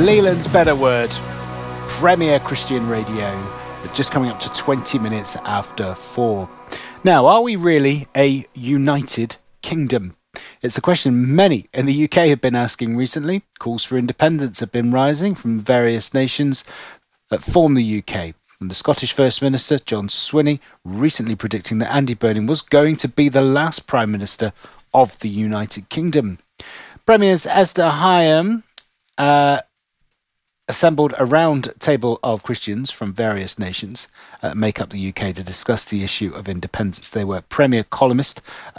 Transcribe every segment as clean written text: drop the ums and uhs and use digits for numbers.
Leland's Better Word, Premier Christian Radio, just coming up to 20 minutes after 4. Now, are we really a united kingdom? It's a question many in the UK have been asking recently. Calls for independence have been rising from various nations that form the UK. And the Scottish First Minister, John Swinney, recently predicting that Andy Burnham was going to be the last Prime Minister of the United Kingdom. Premiers Esther Higham assembled a round table of Christians from various nations make up the UK to discuss the issue of independence. They were Premier columnist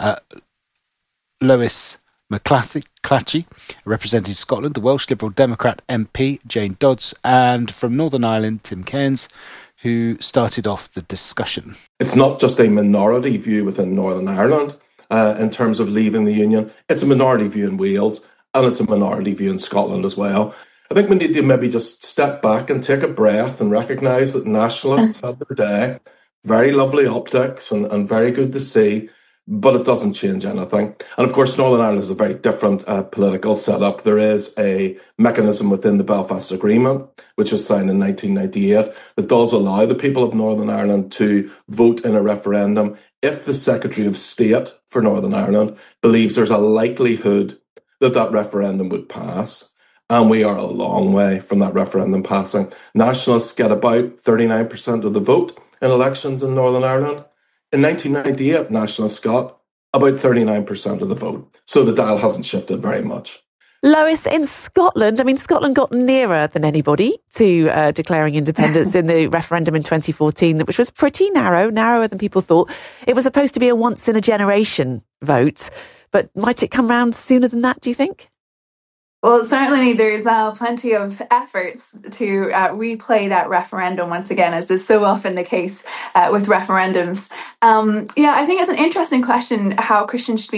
Lewis McClatchy, representing Scotland, the Welsh Liberal Democrat MP Jane Dodds, and from Northern Ireland, Tim Cairns, who started off the discussion. It's not just a minority view within Northern Ireland in terms of leaving the Union. It's a minority view in Wales, and it's a minority view in Scotland as well. I think we need to maybe just step back and take a breath and recognise that nationalists had their day. Very lovely optics and very good to see, but it doesn't change anything. And of course, Northern Ireland is a very different political setup. There is a mechanism within the Belfast Agreement, which was signed in 1998, that does allow the people of Northern Ireland to vote in a referendum if the Secretary of State for Northern Ireland believes there's a likelihood that that referendum would pass. And we are a long way from that referendum passing. Nationalists get about 39% of the vote in elections in Northern Ireland. In 1998, Nationalists got about 39% of the vote. So the dial hasn't shifted very much. Lois, in Scotland, Scotland got nearer than anybody to declaring independence in the referendum in 2014, which was pretty narrower than people thought. It was supposed to be a once-in-a-generation vote, but might it come round sooner than that, do you think? Well, certainly there's plenty of efforts to replay that referendum once again, as is so often the case with referendums. I think it's an interesting question how Christians should be